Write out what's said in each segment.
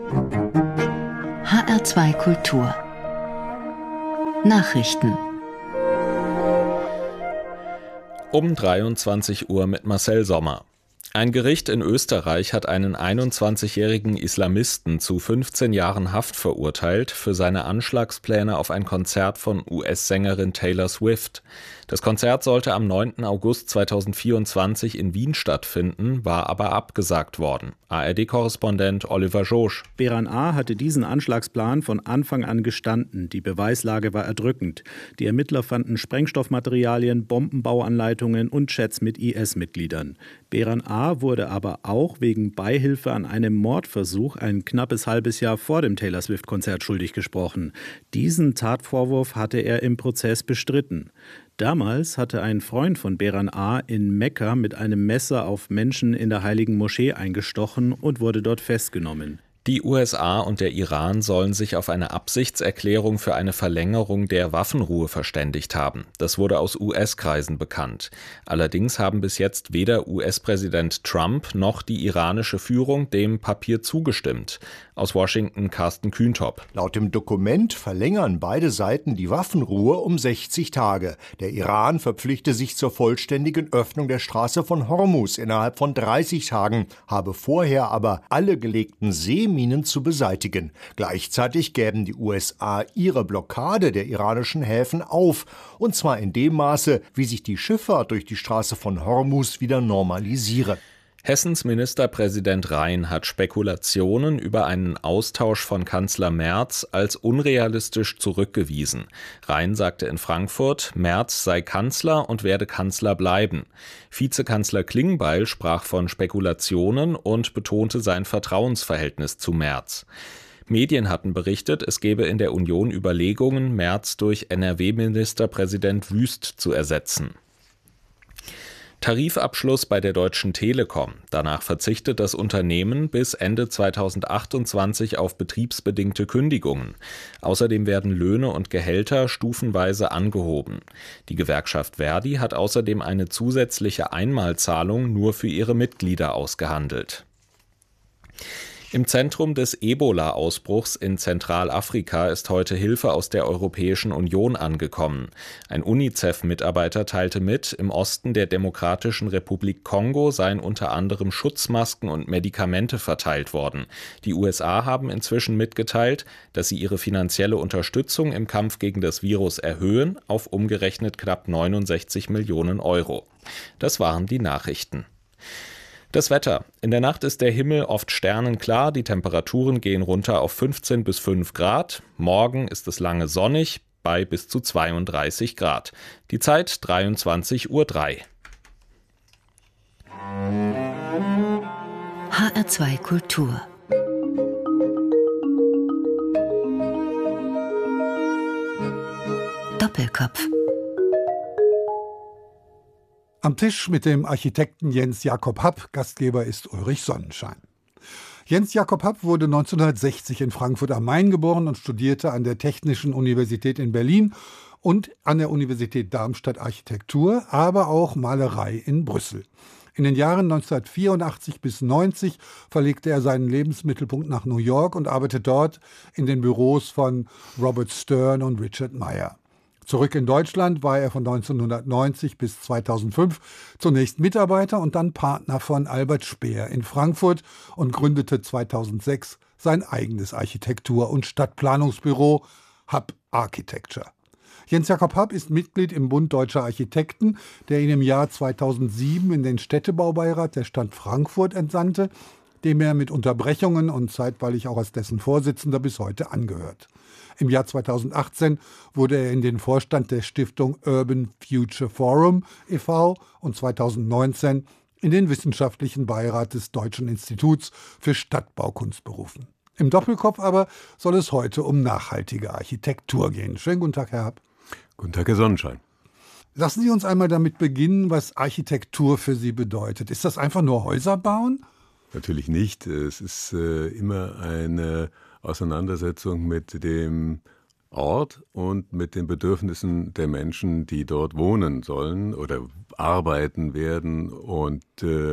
HR2 Kultur Nachrichten Um 23 Uhr mit Marcel Sommer. Ein Gericht in Österreich hat einen 21-jährigen Islamisten zu 15 Jahren Haft verurteilt für seine Anschlagspläne auf ein Konzert von US-Sängerin Taylor Swift. Das Konzert sollte am 9. August 2024 in Wien stattfinden, war aber abgesagt worden. ARD-Korrespondent Oliver Josch. Beran A. hatte diesen Anschlagsplan von Anfang an gestanden. Die Beweislage war erdrückend. Die Ermittler fanden Sprengstoffmaterialien, Bombenbauanleitungen und Chats mit IS-Mitgliedern. Beran A. wurde aber auch wegen Beihilfe an einem Mordversuch ein knappes halbes Jahr vor dem Taylor Swift-Konzert schuldig gesprochen. Diesen Tatvorwurf hatte er im Prozess bestritten. Damals hatte ein Freund von Beran A. in Mekka mit einem Messer auf Menschen in der Heiligen Moschee eingestochen und wurde dort festgenommen. Die USA und der Iran sollen sich auf eine Absichtserklärung für eine Verlängerung der Waffenruhe verständigt haben. Das wurde aus US-Kreisen bekannt. Allerdings haben bis jetzt weder US-Präsident Trump noch die iranische Führung dem Papier zugestimmt. Aus Washington Carsten Kühntop. Laut dem Dokument verlängern beide Seiten die Waffenruhe um 60 Tage. Der Iran verpflichte sich zur vollständigen Öffnung der Straße von Hormuz innerhalb von 30 Tagen, habe vorher aber alle gelegten Seeminen zu beseitigen. Gleichzeitig gäben die USA ihre Blockade der iranischen Häfen auf, und zwar in dem Maße, wie sich die Schifffahrt durch die Straße von Hormuz wieder normalisiere. Hessens Ministerpräsident Rhein hat Spekulationen über einen Austausch von Kanzler Merz als unrealistisch zurückgewiesen. Rhein sagte in Frankfurt, Merz sei Kanzler und werde Kanzler bleiben. Vizekanzler Klingbeil sprach von Spekulationen und betonte sein Vertrauensverhältnis zu Merz. Medien hatten berichtet, es gebe in der Union Überlegungen, Merz durch NRW-Ministerpräsident Wüst zu ersetzen. Tarifabschluss bei der Deutschen Telekom. Danach verzichtet das Unternehmen bis Ende 2028 auf betriebsbedingte Kündigungen. Außerdem werden Löhne und Gehälter stufenweise angehoben. Die Gewerkschaft Verdi hat außerdem eine zusätzliche Einmalzahlung nur für ihre Mitglieder ausgehandelt. Im Zentrum des Ebola-Ausbruchs in Zentralafrika ist heute Hilfe aus der Europäischen Union angekommen. Ein UNICEF-Mitarbeiter teilte mit, im Osten der Demokratischen Republik Kongo seien unter anderem Schutzmasken und Medikamente verteilt worden. Die USA haben inzwischen mitgeteilt, dass sie ihre finanzielle Unterstützung im Kampf gegen das Virus erhöhen auf umgerechnet knapp 69 Millionen Euro. Das waren die Nachrichten. Das Wetter. In der Nacht ist der Himmel oft sternenklar, die Temperaturen gehen runter auf 15 bis 5 Grad. Morgen ist es lange sonnig, bei bis zu 32 Grad. Die Zeit 23:03 Uhr. HR2 Kultur Doppelkopf. Am Tisch mit dem Architekten Jens Jakob Happ, Gastgeber ist Ulrich Sonnenschein. Jens Jakob Happ wurde 1960 in Frankfurt am Main geboren und studierte an der Technischen Universität in Berlin und an der Universität Darmstadt Architektur, aber auch Malerei in Brüssel. In den Jahren 1984 bis 1990 verlegte er seinen Lebensmittelpunkt nach New York und arbeitet dort in den Büros von Robert Stern und Richard Meier. Zurück in Deutschland war er von 1990 bis 2005 zunächst Mitarbeiter und dann Partner von Albert Speer in Frankfurt und gründete 2006 sein eigenes Architektur- und Stadtplanungsbüro Happ Architecture. Jens Jakob Happ ist Mitglied im Bund Deutscher Architekten, der ihn im Jahr 2007 in den Städtebaubeirat der Stadt Frankfurt entsandte, dem er mit Unterbrechungen und zeitweilig auch als dessen Vorsitzender bis heute angehört. Im Jahr 2018 wurde er in den Vorstand der Stiftung Urban Future Forum e.V. und 2019 in den wissenschaftlichen Beirat des Deutschen Instituts für Stadtbaukunst berufen. Im Doppelkopf aber soll es heute um nachhaltige Architektur gehen. Schönen guten Tag, Herr Happ. Guten Tag, Herr Sonnenschein. Lassen Sie uns einmal damit beginnen, was Architektur für Sie bedeutet. Ist das einfach nur Häuser bauen? Natürlich nicht. Es ist immer eine Auseinandersetzung mit dem Ort und mit den Bedürfnissen der Menschen, die dort wohnen sollen oder arbeiten werden und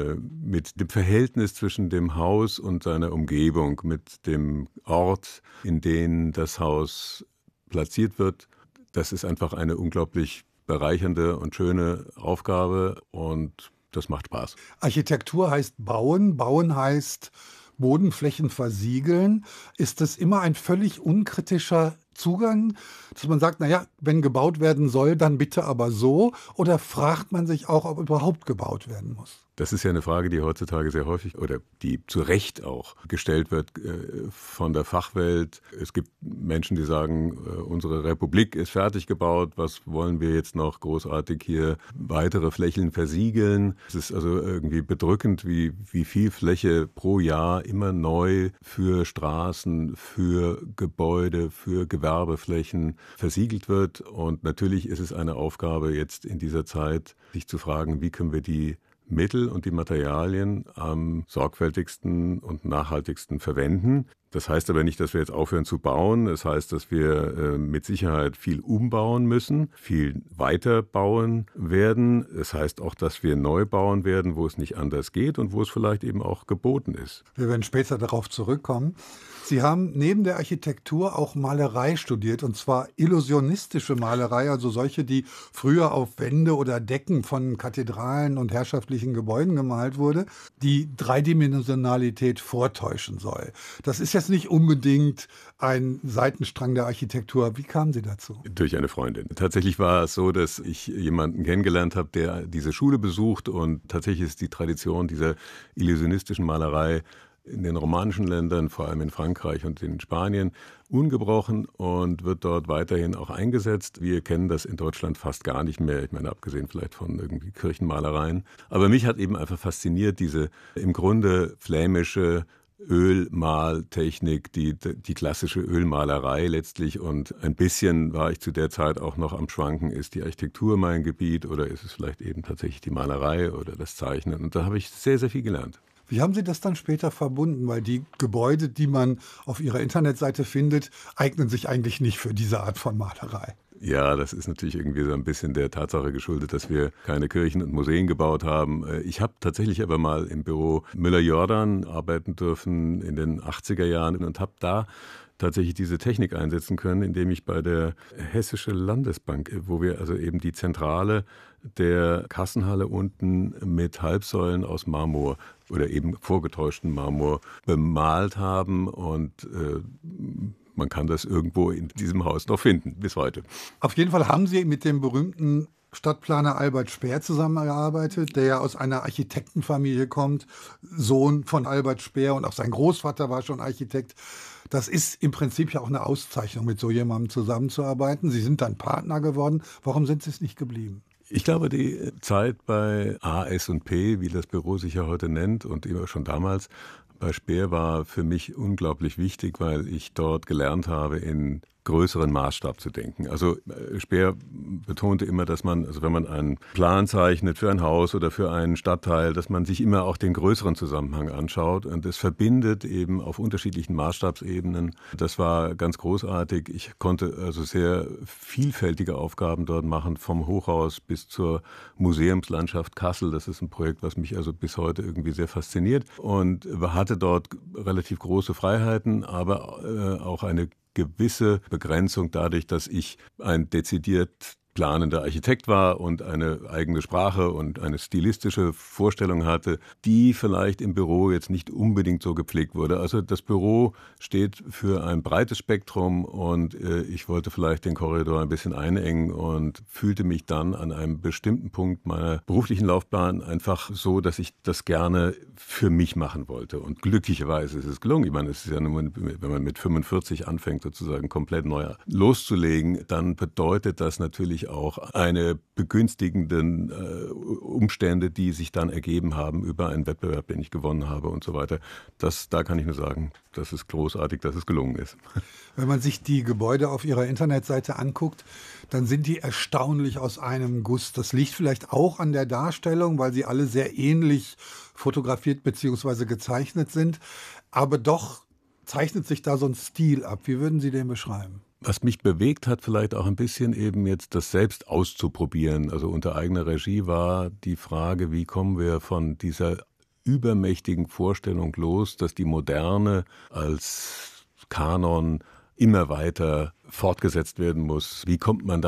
mit dem Verhältnis zwischen dem Haus und seiner Umgebung, mit dem Ort, in den das Haus platziert wird. Das ist einfach eine unglaublich bereichernde und schöne Aufgabe und das macht Spaß. Architektur heißt bauen, bauen heißt Bodenflächen versiegeln. Ist das immer ein völlig unkritischer Zugang, dass man sagt, naja, wenn gebaut werden soll, dann bitte aber so? Oder fragt man sich auch, ob überhaupt gebaut werden muss? Das ist ja eine Frage, die heutzutage sehr häufig oder die zu Recht auch gestellt wird von der Fachwelt. Es gibt Menschen, die sagen, unsere Republik ist fertig gebaut, was wollen wir jetzt noch großartig hier weitere Flächen versiegeln? Es ist also irgendwie bedrückend, wie viel Fläche pro Jahr immer neu für Straßen, für Gebäude, für Gewerbeflächen versiegelt wird. Und natürlich ist es eine Aufgabe jetzt in dieser Zeit, sich zu fragen, wie können wir die Mittel und die Materialien am sorgfältigsten und nachhaltigsten verwenden. Das heißt aber nicht, dass wir jetzt aufhören zu bauen. Das heißt, dass wir mit Sicherheit viel umbauen müssen, viel weiter bauen werden. Das heißt auch, dass wir neu bauen werden, wo es nicht anders geht und wo es vielleicht eben auch geboten ist. Wir werden später darauf zurückkommen. Sie haben neben der Architektur auch Malerei studiert, und zwar illusionistische Malerei, also solche, die früher auf Wände oder Decken von Kathedralen und herrschaftlichen Gebäuden gemalt wurde, die Dreidimensionalität vortäuschen soll. Das ist jetzt nicht unbedingt ein Seitenstrang der Architektur. Wie kamen Sie dazu? Durch eine Freundin. Tatsächlich war es so, dass ich jemanden kennengelernt habe, der diese Schule besucht, und tatsächlich ist die Tradition dieser illusionistischen Malerei in den romanischen Ländern, vor allem in Frankreich und in Spanien, ungebrochen und wird dort weiterhin auch eingesetzt. Wir kennen das in Deutschland fast gar nicht mehr, ich meine, abgesehen vielleicht von irgendwie Kirchenmalereien. Aber mich hat eben einfach fasziniert, diese im Grunde flämische Ölmaltechnik, die klassische Ölmalerei letztlich, und ein bisschen war ich zu der Zeit auch noch am Schwanken, ist die Architektur mein Gebiet oder ist es vielleicht eben tatsächlich die Malerei oder das Zeichnen, und da habe ich sehr, sehr viel gelernt. Wie haben Sie das dann später verbunden? Weil die Gebäude, die man auf Ihrer Internetseite findet, eignen sich eigentlich nicht für diese Art von Malerei. Ja, das ist natürlich irgendwie so ein bisschen der Tatsache geschuldet, dass wir keine Kirchen und Museen gebaut haben. Ich habe tatsächlich aber mal im Büro Müller-Jordan arbeiten dürfen in den 80er Jahren und habe da tatsächlich diese Technik einsetzen können, indem ich bei der Hessische Landesbank, wo wir also eben die Zentrale der Kassenhalle unten mit Halbsäulen aus Marmor oder eben vorgetäuschten Marmor bemalt haben, und man kann das irgendwo in diesem Haus noch finden, bis heute. Auf jeden Fall haben Sie mit dem berühmten Stadtplaner Albert Speer zusammengearbeitet, der ja aus einer Architektenfamilie kommt, Sohn von Albert Speer, und auch sein Großvater war schon Architekt. Das ist im Prinzip ja auch eine Auszeichnung, mit so jemandem zusammenzuarbeiten. Sie sind dann Partner geworden. Warum sind Sie es nicht geblieben? Ich glaube, die Zeit bei A&S+P, wie das Büro sich ja heute nennt, und immer schon damals bei Speer, war für mich unglaublich wichtig, weil ich dort gelernt habe, in größeren Maßstab zu denken. Also Speer betonte immer, dass man, also wenn man einen Plan zeichnet für ein Haus oder für einen Stadtteil, dass man sich immer auch den größeren Zusammenhang anschaut, und es verbindet eben auf unterschiedlichen Maßstabsebenen. Das war ganz großartig. Ich konnte also sehr vielfältige Aufgaben dort machen, vom Hochhaus bis zur Museumslandschaft Kassel. Das ist ein Projekt, was mich also bis heute irgendwie sehr fasziniert, und hatte dort relativ große Freiheiten, aber auch eine gewisse Begrenzung dadurch, dass ich ein dezidiert planender Architekt war und eine eigene Sprache und eine stilistische Vorstellung hatte, die vielleicht im Büro jetzt nicht unbedingt so gepflegt wurde. Also das Büro steht für ein breites Spektrum, und ich wollte vielleicht den Korridor ein bisschen einengen und fühlte mich dann an einem bestimmten Punkt meiner beruflichen Laufbahn einfach so, dass ich das gerne für mich machen wollte. Und glücklicherweise ist es gelungen. Ich meine, es ist ja nur, wenn man mit 45 anfängt, sozusagen komplett neu loszulegen, dann bedeutet das natürlich auch eine begünstigenden Umstände, die sich dann ergeben haben über einen Wettbewerb, den ich gewonnen habe und so weiter. Da kann ich nur sagen, das ist großartig, dass es gelungen ist. Wenn man sich die Gebäude auf Ihrer Internetseite anguckt, dann sind die erstaunlich aus einem Guss. Das liegt vielleicht auch an der Darstellung, weil sie alle sehr ähnlich fotografiert bzw. gezeichnet sind. Aber doch zeichnet sich da so ein Stil ab. Wie würden Sie den beschreiben? Was mich bewegt hat, vielleicht auch ein bisschen eben jetzt das selbst auszuprobieren, also unter eigener Regie, war die Frage, wie kommen wir von dieser übermächtigen Vorstellung los, dass die Moderne als Kanon immer weiter fortgesetzt werden muss. Wie kommt man da